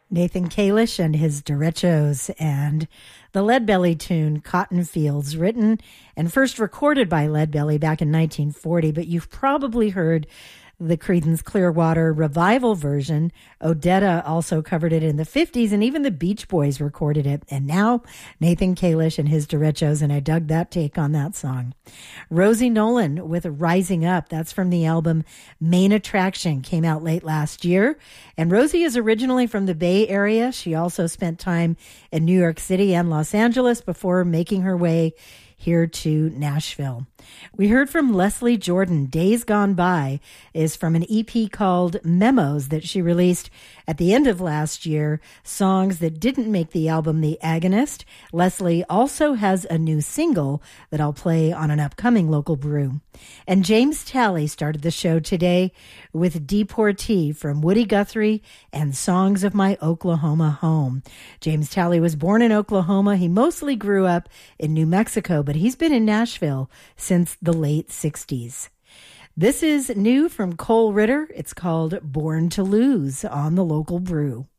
Nathan Kalish and his derechos, and the Leadbelly tune Cotton Fields, written and first recorded by Leadbelly back in 1940, but you've probably heard the Creedence Clearwater revival version. Odetta also covered it in the 50s, and even the Beach Boys recorded it. And now Nathan Kalish and his derechos, and I dug that take on that song. Rosie Nolan with Rising Up. That's from the album Main Attraction, came out late last year. And Rosie is originally from the Bay Area. She also spent time in New York City and Los Angeles before making her way here to Nashville. We heard from Leslie Jordan. Days Gone By is from an EP called Memos that she released at the end of last year, songs that didn't make the album The Agonist. Leslie also has a new single that I'll play on an upcoming local brew. And James Talley started the show today with Deportee from Woody Guthrie and Songs of My Oklahoma Home. James Talley was born in Oklahoma. He mostly grew up in New Mexico, but he's been in Nashville since the late 60s. This is new from Cole Ritter. It's called Born to Lose on the Local Brew.